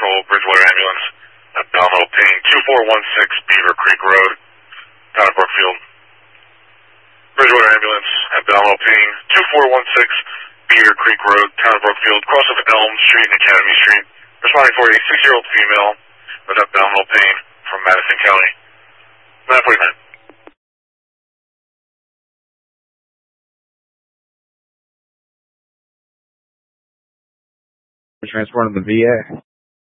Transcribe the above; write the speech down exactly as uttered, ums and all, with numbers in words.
Patrol, Bridgewater Ambulance, abdominal pain, two four one six Beaver Creek Road, town of Brookfield. Bridgewater Ambulance, abdominal pain, two four one six Beaver Creek Road, town of Brookfield, cross of Elm Street and Academy Street. Responding for a six-year-old female with abdominal pain from Madison County. nine forty-nine. Transporting the V A.